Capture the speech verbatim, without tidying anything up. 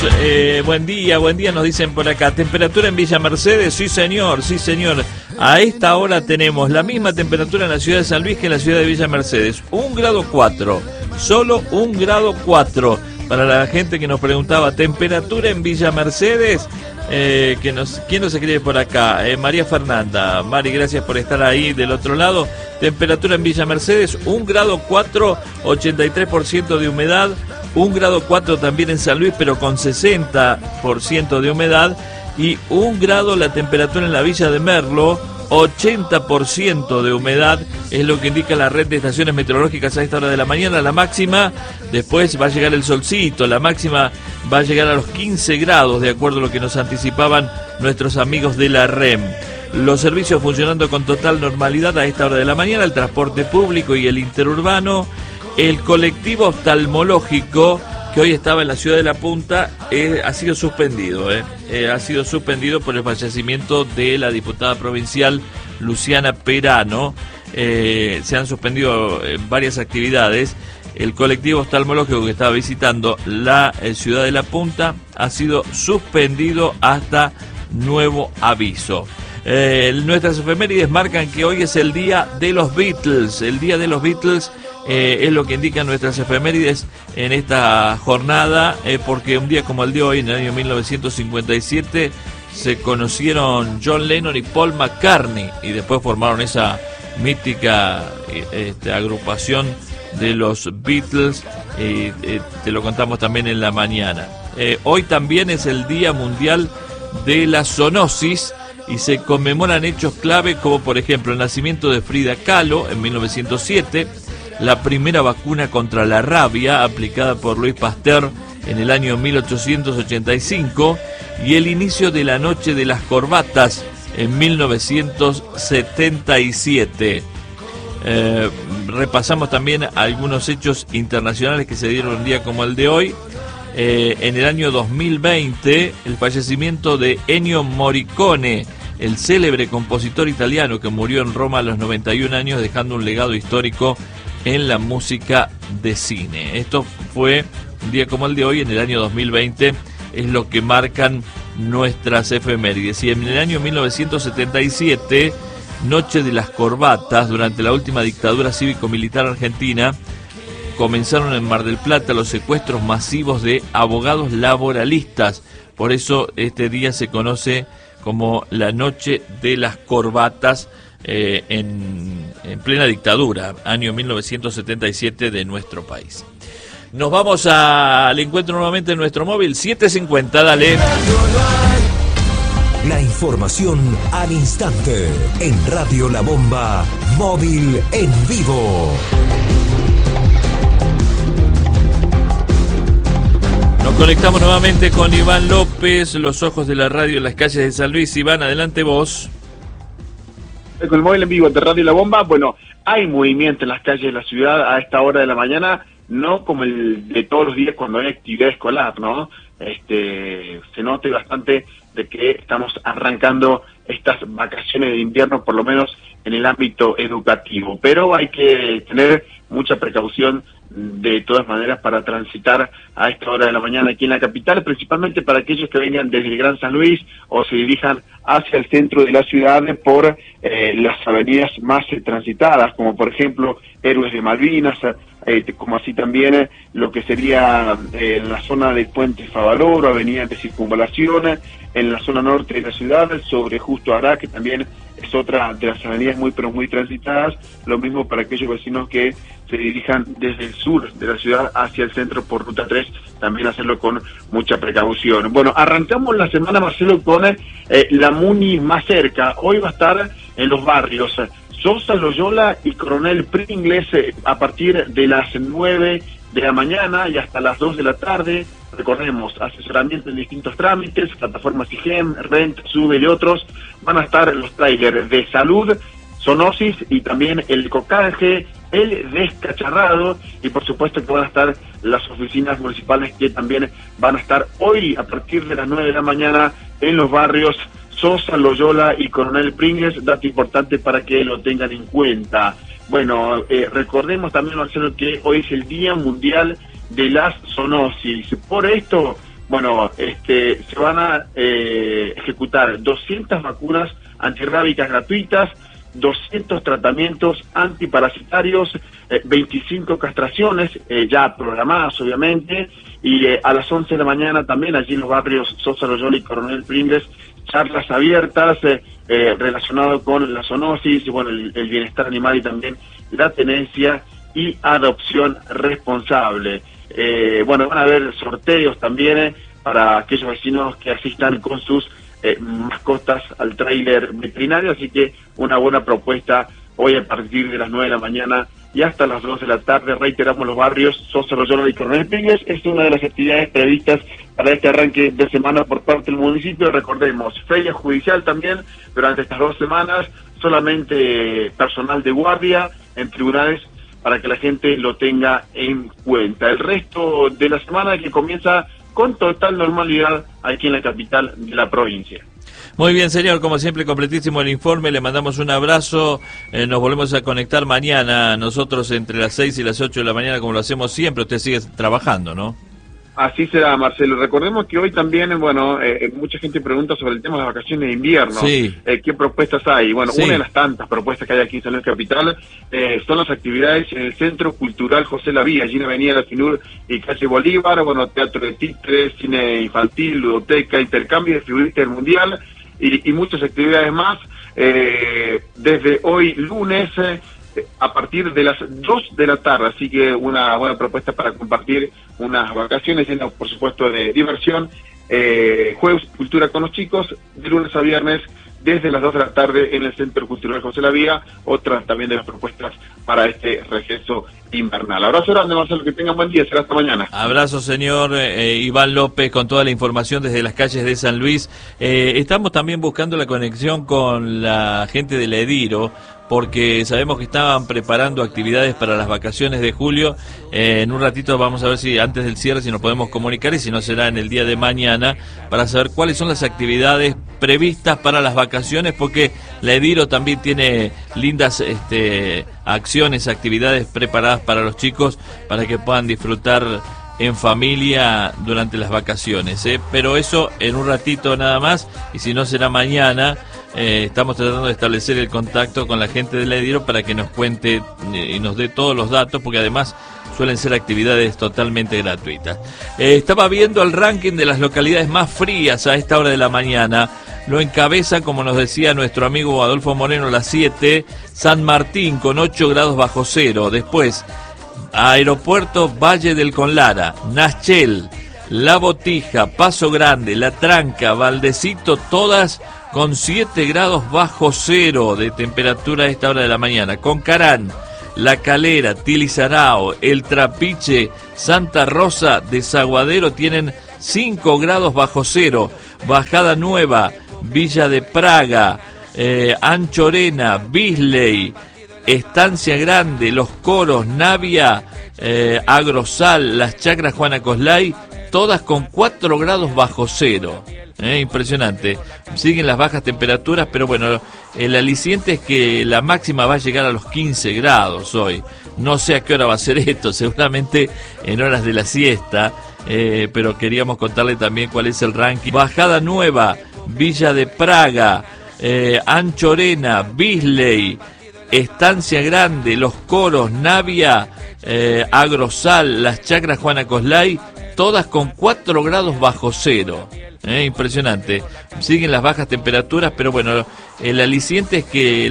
Eh, buen día, buen día, nos dicen por acá. Temperatura en Villa Mercedes, sí señor, sí señor. A esta hora tenemos la misma temperatura en la ciudad de San Luis que en la ciudad de Villa Mercedes. Un grado cuatro, solo un grado cuatro. Para la gente que nos preguntaba, temperatura en Villa Mercedes, eh, que nos, ¿quién nos escribe por acá? Eh, María Fernanda. Mari, gracias por estar ahí del otro lado. Temperatura en Villa Mercedes, un grado cuatro, ochenta y tres por ciento de humedad. Un grado cuatro también en San Luis, pero con sesenta por ciento de humedad. Y un grado la temperatura en la Villa de Merlo, ochenta por ciento de humedad, es lo que indica la red de estaciones meteorológicas a esta hora de la mañana. La máxima, después va a llegar el solcito, la máxima va a llegar a los quince grados, de acuerdo a lo que nos anticipaban nuestros amigos de la R E M. Los servicios funcionando con total normalidad a esta hora de la mañana, el transporte público y el interurbano. El colectivo oftalmológico que hoy estaba en la ciudad de La Punta eh, ha sido suspendido, eh. Eh, ha sido suspendido por el fallecimiento de la diputada provincial Luciana Perano. Eh, se han suspendido eh, varias actividades. El colectivo oftalmológico que estaba visitando la eh, ciudad de La Punta ha sido suspendido hasta nuevo aviso. Eh, nuestras efemérides marcan que hoy es el día de los Beatles, el día de los Beatles. Eh, es lo que indican nuestras efemérides en esta jornada, eh, porque un día como el de hoy, en el año mil novecientos cincuenta y siete, se conocieron John Lennon y Paul McCartney y después formaron esa mítica este, agrupación de los Beatles, y eh, te lo contamos también en la mañana. Eh, hoy también es el Día Mundial de la Zoonosis y se conmemoran hechos clave como por ejemplo el nacimiento de Frida Kahlo en mil novecientos siete, la primera vacuna contra la rabia aplicada por Louis Pasteur en el año mil ochocientos ochenta y cinco y el inicio de la Noche de las Corbatas en mil novecientos setenta y siete. Eh, repasamos también algunos hechos internacionales que se dieron un día como el de hoy. Eh, en el año dos mil veinte, el fallecimiento de Ennio Morricone, el célebre compositor italiano que murió en Roma a los noventa y un años, dejando un legado histórico en la música de cine. Esto fue un día como el de hoy, en el año dos mil veinte, es lo que marcan nuestras efemérides. Y en el año mil novecientos setenta y siete, Noche de las Corbatas, durante la última dictadura cívico-militar argentina, comenzaron en Mar del Plata los secuestros masivos de abogados laboralistas. Por eso este día se conoce como la Noche de las Corbatas, eh, en, en plena dictadura, año mil novecientos setenta y siete de nuestro país. Nos vamos a, al encuentro nuevamente en nuestro móvil, siete cincuenta, dale. La información al instante en Radio La Bomba, móvil en vivo. Nos conectamos nuevamente con Iván López, los ojos de la radio en las calles de San Luis. Iván, adelante vos. Con el móvil en vivo de Radio La Bomba, bueno, hay movimiento en las calles de la ciudad a esta hora de la mañana, no como el de todos los días cuando hay actividad escolar, ¿no? Este, se nota bastante de que estamos arrancando estas vacaciones de invierno, por lo menos en el ámbito educativo, pero hay que tener mucha precaución de todas maneras para transitar a esta hora de la mañana aquí en la capital, principalmente para aquellos que vengan desde el Gran San Luis o se dirijan hacia el centro de la ciudad por eh, las avenidas más eh, transitadas, como por ejemplo Héroes de Malvinas, eh, como así también eh, lo que sería eh, la zona de Puente Favaloro, avenida de Circunvalación, en la zona norte de la ciudad, sobre Justo Ará, que también es otra de las avenidas muy pero muy transitadas, lo mismo para aquellos vecinos que se dirijan desde el sur de la ciudad hacia el centro por Ruta tres, también hacerlo con mucha precaución. Bueno, arrancamos la semana, Marcelo, con eh, la Muni más cerca. Hoy va a estar en los barrios Sosa, Loyola y Coronel Pringles eh, a partir de las nueve de la mañana y hasta las dos de la tarde. Recordemos, asesoramiento en distintos trámites, plataformas I G E M, Rent, Sube y otros. Van a estar los trailers de salud, zoonosis y también el cocanje, el descacharrado, y por supuesto que van a estar las oficinas municipales que también van a estar hoy a partir de las nueve de la mañana en los barrios Sosa, Loyola y Coronel Pringles. Dato importante para que lo tengan en cuenta. Bueno, eh, recordemos también, Marcelo, que hoy es el Día Mundial de las Zoonosis. Por esto, bueno, este, se van a eh, ejecutar doscientas vacunas antirrábicas gratuitas, doscientos tratamientos antiparasitarios, eh, veinticinco castraciones eh, ya programadas obviamente, y eh, a las once de la mañana también allí en los barrios Sosa Loyola y Coronel Pringles, charlas abiertas eh, eh, relacionadas con la zoonosis, bueno, el, el bienestar animal y también la tenencia y adopción responsable. Eh, bueno, van a haber sorteos también eh, para aquellos vecinos que asistan con sus eh, mascotas al tráiler veterinario, así que una buena propuesta hoy a partir de las nueve de la mañana y hasta las dos de la tarde. Reiteramos, los barrios Sosa Loyola y Coronel Pringles es una de las actividades previstas para este arranque de semana por parte del municipio. Recordemos, feria judicial también durante estas dos semanas, solamente personal de guardia en tribunales para que la gente lo tenga en cuenta. El resto de la semana que comienza con total normalidad aquí en la capital de la provincia. Muy bien, señor, como siempre, completísimo el informe, le mandamos un abrazo, eh, nos volvemos a conectar mañana, nosotros entre las seis y las ocho de la mañana, como lo hacemos siempre. Usted sigue trabajando, ¿no? Así será, Marcelo. Recordemos que hoy también, bueno, eh, mucha gente pregunta sobre el tema de las vacaciones de invierno. Sí. Eh, ¿Qué propuestas hay? Bueno, Sí. una de las tantas propuestas que hay aquí en San Luis Capital eh, son las actividades en el Centro Cultural José Lavía, allí en Avenida La Finur y Calle Bolívar, bueno, teatro de títeres, cine infantil, ludoteca, intercambio de figuristas del Mundial y, y muchas actividades más. Eh, desde hoy lunes, eh, a partir de las dos de la tarde, así que una buena propuesta para compartir unas vacaciones llenas, por supuesto, de diversión, eh, juegos, cultura con los chicos, de lunes a viernes, desde las dos de la tarde en el Centro Cultural José Lavía, otras también de las propuestas para este receso invernal. Abrazo grande, Marcelo, que tengan buen día, será hasta mañana. Abrazo, señor eh, Iván López, con toda la información desde las calles de San Luis. Eh, estamos también buscando la conexión con la gente de la Ediro, porque sabemos que estaban preparando actividades para las vacaciones de julio. Eh, en un ratito vamos a ver si antes del cierre si nos podemos comunicar, y si no será en el día de mañana, para saber cuáles son las actividades previstas para las vacaciones, porque la Ediro también tiene lindas este, acciones, actividades preparadas para los chicos para que puedan disfrutar en familia durante las vacaciones, ¿eh? Pero eso en un ratito nada más, y si no será mañana. Eh, estamos tratando de establecer el contacto con la gente de la Ediro para que nos cuente eh, y nos dé todos los datos, porque además suelen ser actividades totalmente gratuitas. Eh, estaba viendo el ranking de las localidades más frías a esta hora de la mañana. Lo encabeza, como nos decía nuestro amigo Adolfo Moreno, las siete, San Martín con ocho grados bajo cero. Después, Aeropuerto Valle del Conlara, Nachel, La Botija, Paso Grande, La Tranca, Valdecito, todas con siete grados bajo cero de temperatura a esta hora de la mañana. Concarán, La Calera, Tilizarao, El Trapiche, Santa Rosa, Desaguadero tienen cinco grados bajo cero. Bajada Nueva, Villa de Praga, eh, Anchorena, Bisley, Estancia Grande, Los Coros, Navia, eh, Agrosal, Las Chacras Juana Coslay, todas con cuatro grados bajo cero. Eh, impresionante. Siguen las bajas temperaturas, pero bueno, el aliciente es que la máxima va a llegar a los quince grados hoy. No sé a qué hora va a ser esto, seguramente en horas de la siesta, eh, pero queríamos contarle también cuál es el ranking. Bajada Nueva, Villa de Praga, eh, Anchorena, Bisley, Estancia Grande, Los Coros, Navia, eh, Agrosal, Las Chacras Juana Coslay, todas con cuatro grados bajo cero. Eh, impresionante. Siguen las bajas temperaturas, pero bueno, el aliciente es que